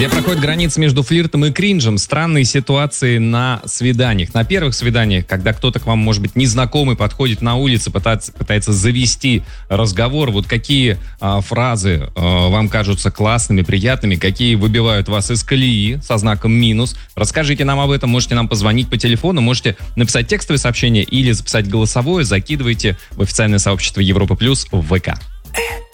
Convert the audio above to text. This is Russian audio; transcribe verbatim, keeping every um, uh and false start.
Где проходит граница между флиртом и кринжем? Странные ситуации на свиданиях. На первых свиданиях, когда кто-то к вам, может быть, незнакомый, подходит на улице, пытается, пытается завести разговор. Вот какие а, фразы а, вам кажутся классными, приятными, какие выбивают вас из колеи со знаком минус. Расскажите нам об этом. Можете нам позвонить по телефону, можете написать текстовое сообщение или записать голосовое. Закидывайте в официальное сообщество Европа Плюс в ВК.